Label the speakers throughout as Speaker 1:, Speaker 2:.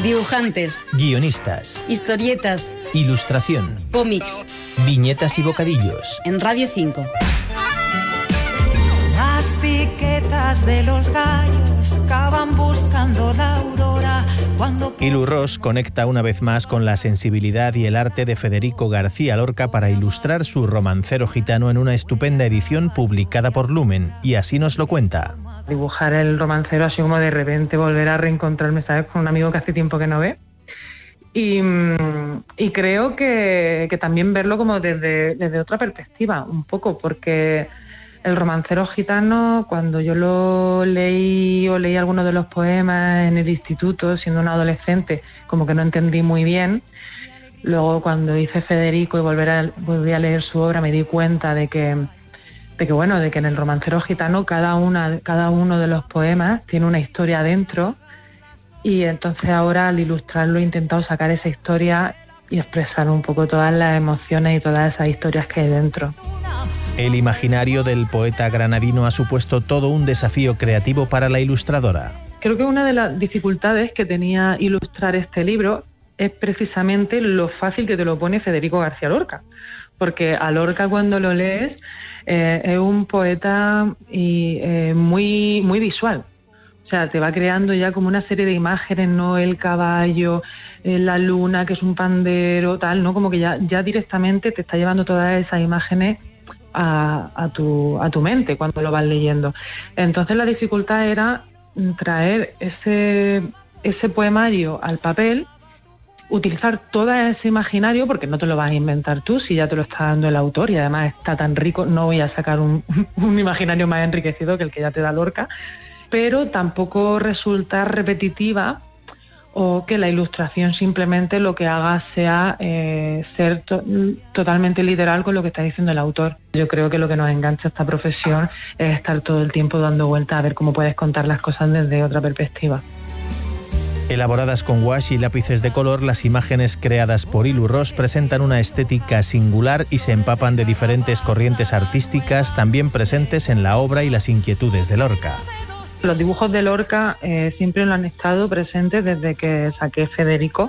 Speaker 1: Dibujantes,
Speaker 2: guionistas,
Speaker 1: historietas,
Speaker 2: ilustración,
Speaker 1: cómics,
Speaker 2: viñetas y bocadillos.
Speaker 1: En Radio 5.
Speaker 3: Las piquetas de los gallos cavan buscando la aurora.
Speaker 2: Ilu Ros conecta una vez más con la sensibilidad y el arte de Federico García Lorca para ilustrar su Romancero Gitano en una estupenda edición publicada por Lumen, y así nos lo cuenta.
Speaker 4: Dibujar el romancero así como de repente volver a reencontrarme, ¿sabes?, con un amigo que hace tiempo que no ve. Y creo que también verlo como desde otra perspectiva, un poco, porque el Romancero Gitano, cuando yo lo leí o leí algunos de los poemas en el instituto, siendo una adolescente, como que no entendí muy bien. Luego, cuando hice Federico y volví a leer su obra, me di cuenta de que en el Romancero Gitano cada uno de los poemas tiene una historia dentro, y entonces ahora al ilustrarlo he intentado sacar esa historia y expresar un poco todas las emociones y todas esas historias que hay dentro.
Speaker 2: El imaginario del poeta granadino ha supuesto todo un desafío creativo para la ilustradora.
Speaker 4: Creo que una de las dificultades que tenía ilustrar este libro es precisamente lo fácil que te lo pone Federico García Lorca, porque a Lorca, cuando lo lees, es un poeta muy, muy visual. O sea, te va creando ya como una serie de imágenes, ¿no? El caballo, la luna, que es un pandero, tal, ¿no? Como que ya directamente te está llevando todas esas imágenes a tu mente cuando lo vas leyendo. Entonces la dificultad era traer ese poemario al papel, utilizar todo ese imaginario, porque no te lo vas a inventar tú si ya te lo está dando el autor, y además está tan rico, no voy a sacar un imaginario más enriquecido que el que ya te da Lorca, pero tampoco resultar repetitiva o que la ilustración simplemente lo que haga sea ser totalmente literal con lo que está diciendo el autor. Yo creo que lo que nos engancha a esta profesión es estar todo el tiempo dando vueltas a ver cómo puedes contar las cosas desde otra perspectiva.
Speaker 2: Elaboradas con wash y lápices de color, las imágenes creadas por Ilu Ros presentan una estética singular y se empapan de diferentes corrientes artísticas también presentes en la obra y las inquietudes de Lorca.
Speaker 4: Los dibujos de Lorca siempre lo han estado presentes desde que saqué Federico,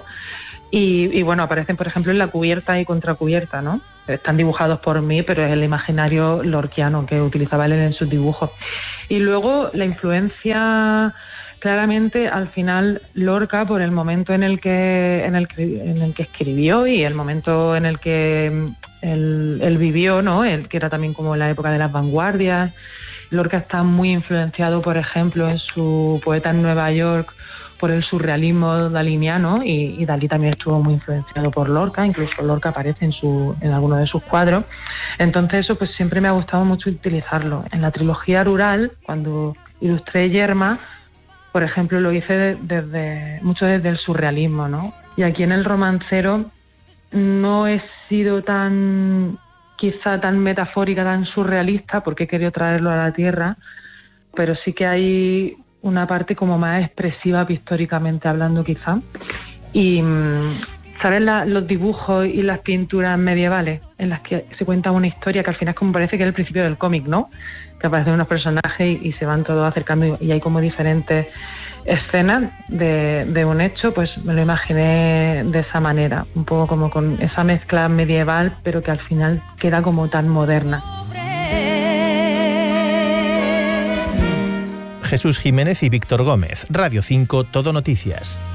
Speaker 4: y bueno, aparecen por ejemplo en la cubierta y contracubierta, ¿no? Están dibujados por mí, pero es el imaginario lorquiano que utilizaba él en sus dibujos. Y luego la influencia, claramente, al final Lorca, por el momento en el que escribió y el momento en el que él vivió, ¿no? Que era también como la época de las vanguardias. Lorca está muy influenciado, por ejemplo, en su Poeta en Nueva York, por el surrealismo daliniano, y Dalí también estuvo muy influenciado por Lorca, incluso Lorca aparece en alguno de sus cuadros. Entonces eso pues siempre me ha gustado mucho utilizarlo. En la trilogía rural, cuando ilustré Yerma, por ejemplo, lo hice mucho desde el surrealismo, ¿no? Y aquí en el romancero no he sido quizá tan metafórica, tan surrealista, porque he querido traerlo a la tierra, pero sí que hay una parte como más expresiva pictóricamente hablando, quizá. Y ¿sabes los dibujos y las pinturas medievales en las que se cuenta una historia que al final como parece que es el principio del cómic, ¿no? Que aparecen unos personajes y se van todos acercando y hay como diferentes escenas de un hecho? Pues me lo imaginé de esa manera, un poco como con esa mezcla medieval, pero que al final queda como tan moderna.
Speaker 2: Jesús Jiménez y Víctor Gómez, Radio 5, Todo Noticias.